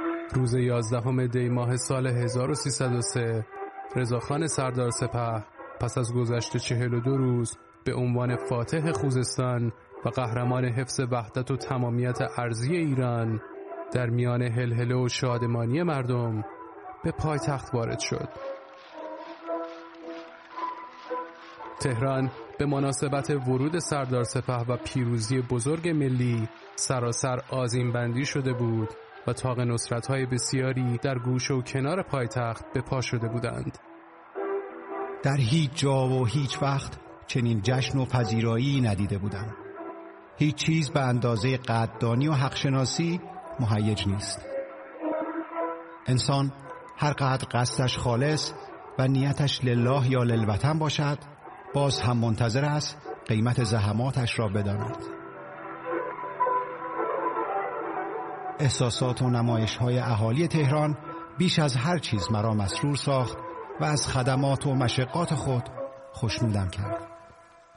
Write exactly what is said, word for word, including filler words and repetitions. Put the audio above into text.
روز یازدهم دی ماه سال هزار و سیصد و سه رضاخان سردار سپه پس از گذشت چهل و دو روز به عنوان فاتح خوزستان و قهرمان حفظ وحدت و تمامیت ارضی ایران در میان هلهله و شادمانی مردم به پایتخت وارد شد. تهران به مناسبت ورود سردار سپه و پیروزی بزرگ ملی سراسر آذین بندی شده بود و طاق نصرت‌های بسیاری در گوشه و کنار پایتخت به پا شده بودند. در هیچ جا و هیچ وقت چنین جشن و پذیرایی ندیده بودم. هیچ چیز به اندازه قدردانی و حقشناسی مهیج نیست. انسان هر قدر قصدش خالص و نیتش لله یا للوطن باشد، باز هم منتظر است قیمت زحماتش را بداند. احساسات و نمایش‌های اهالی تهران بیش از هر چیز مرا مسرور ساخت و از خدمات و مشقات خود خوشنودم کرد.